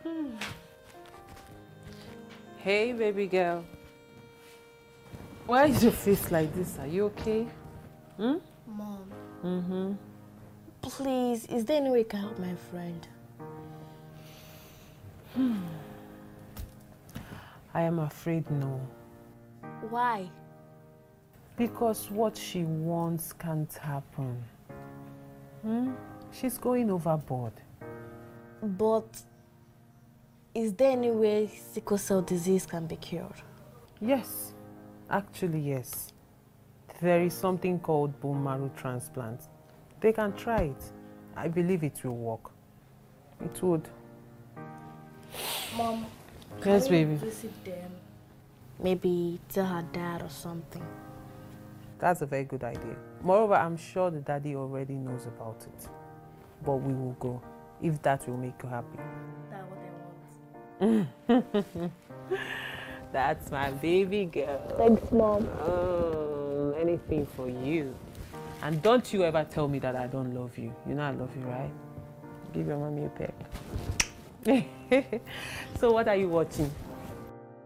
Hey, baby girl. Why is your face like this? Are you okay? Mom. Please, is there any way you can help my friend? I am afraid no. Why? Because what she wants can't happen. She's going overboard. But is there any way sickle cell disease can be cured? Yes, actually yes. There is something called bone marrow transplant. They can try it. I believe it will work. It would. Mom, Yes, can you baby. visit them? Maybe tell her dad or something. That's a very good idea. Moreover, I'm sure the daddy already knows about it. But we will go, if that will make you happy. That's what I want. That's my baby girl. Thanks, Mom. Oh, anything for you. And don't you ever tell me that I don't love you. You know I love you, right? Give your mommy a peck. So what are you watching?